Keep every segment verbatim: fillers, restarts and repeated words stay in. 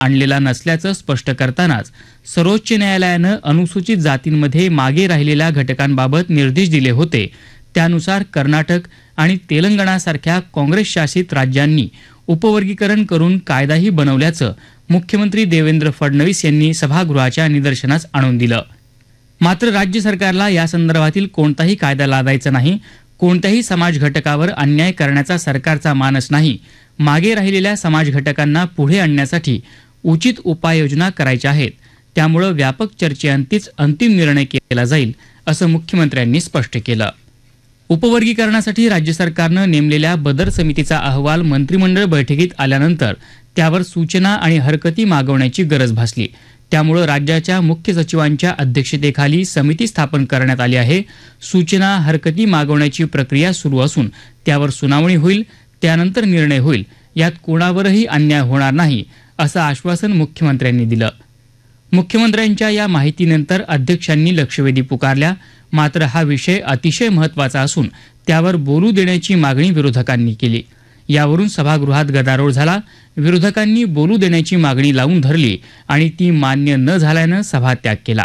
आणलेला नसल्याचं स्पष्ट करतानाच सर्वोच्च न्यायालयानं अनुसूचित जातींमध्ये मागे राहिलेल्या घटकांबाबत निर्देश दिले होते. त्यानुसार कर्नाटक आणि तेलंगणासारख्या काँग्रेस शासित राज्यांनी उपवर्गीकरण करून कायदाही बनवल्याचं मुख्यमंत्री देवेंद्र फडणवीस यांनी सभागृहाच्या निदर्शनास आणून दिलं. मात्र राज्य सरकारला या संदर्भातील कोणताही कायदा लादायचा नाही, कोणत्याही समाज घटकावर अन्याय करण्याचा सरकारचा मानस नाही. मागे राहिलेल्या समाज घटकांना पुढे आणण्यासाठी उचित उपाययोजना करायच्या आहेत. त्यामुळे व्यापक चर्चेअंतीच अंतिम निर्णय केला जाईल असं मुख्यमंत्र्यांनी स्पष्ट केलं. उपवर्गीकरणासाठी राज्य सरकारनं नेमलेल्या बदर समितीचा अहवाल मंत्रिमंडळ बैठकीत आल्यानंतर त्यावर सूचना आणि हरकती मागवण्याची गरज भासली. त्यामुळे राज्याच्या मुख्य सचिवांच्या अध्यक्षतेखाली समिती स्थापन करण्यात आली आहे. सूचना हरकती मागवण्याची प्रक्रिया सुरू असून त्यावर सुनावणी होईल, त्यानंतर निर्णय होईल. यात कोणावरही अन्याय होणार नाही असं आश्वासन मुख्यमंत्र्यांनी दिलं. मुख्यमंत्र्यांच्या या माहितीनंतर अध्यक्षांनी लक्षवेधी पुकारल्या. मात्र हा विषय अतिशय महत्त्वाचा असून त्यावर बोलू देण्याची मागणी विरोधकांनी केली. यावरून सभागृहात गदारोळ झाला. विरोधकांनी बोलू देण्याची मागणी लावून धरली आणि ती मान्य न झाल्यानं सभात्याग केला.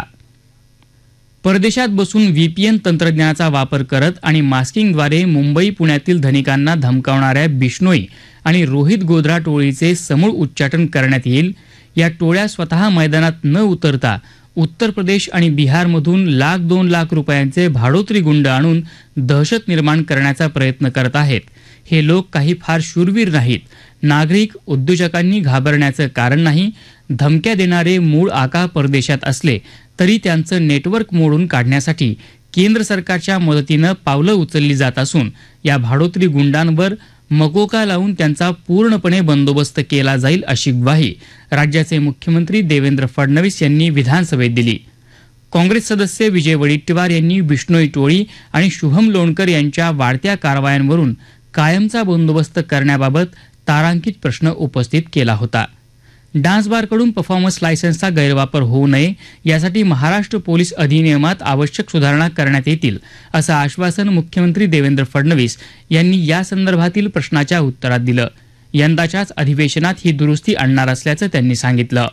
परदेशात बसून व्हीपीएन तंत्रज्ञानाचा वापर करत आणि मास्किंगद्वारे मुंबई पुण्यातील धनिकांना धमकावणाऱ्या बिश्नोई आणि रोहित गोधरा टोळीचे समूळ उच्चाटन करण्यात येईल. या टोळ्या स्वतः मैदानात न उतरता उत्तर प्रदेश आणि बिहारमधून लाख दोन लाख रुपयांचे भाडोत्री गुंड आणून दहशत निर्माण करण्याचा प्रयत्न करत आहेत. हे लोक काही फार शूरवीर नाहीत. नागरिक उद्योजकांनी घाबरण्याचं कारण नाही. धमक्या देणारे मूळ आका परदेशात असले तरी त्यांचं नेटवर्क मोडून काढण्यासाठी केंद्र सरकारच्या मदतीनं पावलं उचलली जात असून या भाडोत्री गुंडांवर मकोका लावून त्यांचा पूर्णपणे बंदोबस्त केला जाईल अशी ग्वाही राज्याचे मुख्यमंत्री देवेंद्र फडणवीस यांनी विधानसभेत दिली. काँग्रेस सदस्य विजय वडेट्टीवार यांनी बिश्नोई टोळी आणि शुभम लोणकर यांच्या वाढत्या कारवायांवरून कायमचा बंदोबस्त करण्याबाबत तारांकित प्रश्न उपस्थित केला होता. डान्स बारकडून परफॉर्मन्स लायसन्सचा गैरवापर होऊ नये यासाठी महाराष्ट्र पोलीस अधिनियमात आवश्यक सुधारणा करण्यात येतील असं आश्वासन मुख्यमंत्री देवेंद्र फडणवीस यांनी या संदर्भातील प्रश्नाच्या उत्तरात दिलं. यंदाच्याच अधिवेशनात ही दुरुस्ती आणणार असल्याचं त्यांनी सांगितलं.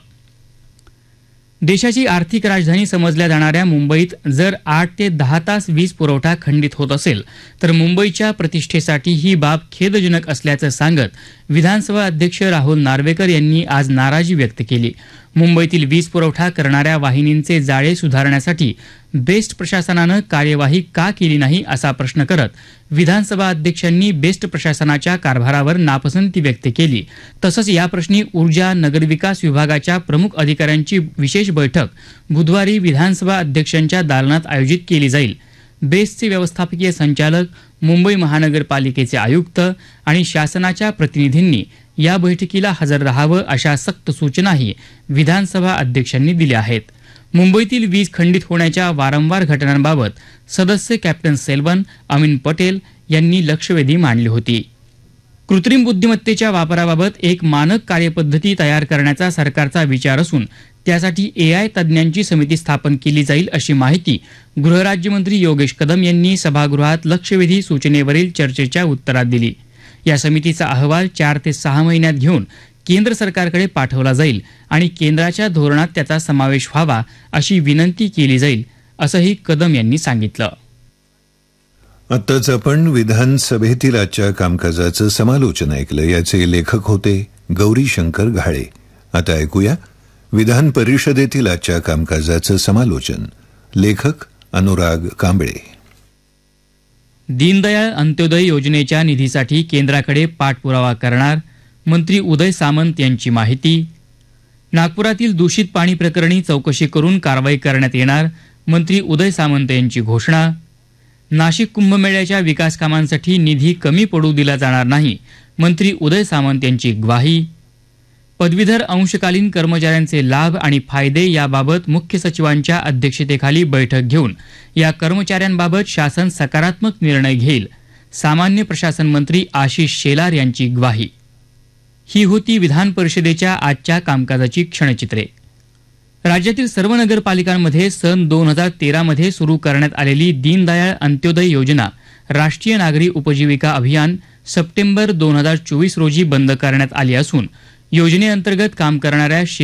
देशाची आर्थिक राजधानी समजल्या जाणाऱ्या मुंबईत जर आठ ते दहा तास वीज पुरवठा खंडित होत असेल तर मुंबईच्या प्रतिष्ठेसाठी ही बाब खेदजनक असल्याचं सांगत विधानसभा अध्यक्ष राहुल नार्वेकर यांनी आज नाराजी व्यक्त केली. मुंबईतील वीज पुरवठा करणाऱ्या वाहिनींचे जाळे सुधारण्यासाठी बेस्ट प्रशासनानं कार्यवाही का केली नाही असा प्रश्न करत विधानसभा अध्यक्षांनी बेस्ट प्रशासनाच्या कारभारावर नापसंती व्यक्त केली. तसंच या प्रश्नी ऊर्जा नगरविकास विभागाच्या प्रमुख अधिकाऱ्यांची विशेष बैठक बुधवारी विधानसभा अध्यक्षांच्या दालनात आयोजित केली जाईल. बेस्टचे व्यवस्थापकीय संचालक, मुंबई महानगरपालिकेचे आयुक्त आणि शासनाच्या प्रतिनिधींनी या बैठकीला हजर राहावं अशा सक्त सूचनाही विधानसभा अध्यक्षांनी दिल्या आहेत. मुंबईतील वीज खंडित होण्याच्या वारंवार घटनांबाबत सदस्य कॅप्टन सेल्वन, अमीन पटेल यांनी लक्षवेधी मांडली होती. कृत्रिम बुद्धिमत्तेच्या वापराबाबत एक मानक कार्यपद्धती तयार करण्याचा सरकारचा विचार असून त्यासाठी एआय तज्ज्ञांची समिती स्थापन केली जाईल अशी माहिती गृहराज्यमंत्री योगेश कदम यांनी सभागृहात लक्षवेधी सूचनेवरील चर्चेच्या उत्तरात दिली. या समितीचा अहवाल चार ते सहा महिन्यात घेऊन केंद्र सरकारकडे पाठवला जाईल आणि केंद्राच्या धोरणात त्याचा समावेश व्हावा अशी विनंती केली जाईल असंही कदम यांनी सांगितलं. आत्ताच आपण विधानसभेतील आजच्या कामकाजाचं समालोचन ऐकलं. याचे लेखक होते गौरी शंकर घाळे. आता ऐकूया विधान परिषदेतील आजच्या कामकाजाचं समालोचन. लेखक अनुराग कांबळे. दीनदयाळ अंत्योदय योजनेच्या निधीसाठी केंद्राकडे पाठपुरावा करणार, मंत्री उदय सामंत यांची माहिती. नागपुरातील दूषित पाणी प्रकरणी चौकशी करून कारवाई करण्यात येणार, मंत्री उदय सामंत यांची घोषणा. नाशिक कुंभमेळ्याच्या विकास कामांसाठी निधी कमी पडू दिला जाणार नाही, मंत्री उदय सामंत यांची ग्वाही. पदवीधर अंशकालीन कर्मचाऱ्यांचे लाभ आणि फायदे याबाबत मुख्य सचिवांच्या अध्यक्षतेखाली बैठक घेऊन या कर्मचाऱ्यांबाबत शासन सकारात्मक निर्णय घेईल, सामान्य प्रशासन मंत्री आशिष शेलार यांची ग्वाही. ही होती विधान परिषदेच्या आजच्या कामकाजाची क्षणचित्रे. राज्यातील सर्व नगरपालिकांमध्ये सन दोन हजार तेरा मध्ये सुरू करण्यात आलेली दीनदयाळ अंत्योदय योजना राष्ट्रीय नागरी उपजीविका अभियान सप्टेंबर दोन हजार चोवीस रोजी बंद करण्यात आली असून योजनेअंतर्गत काम करणाऱ्या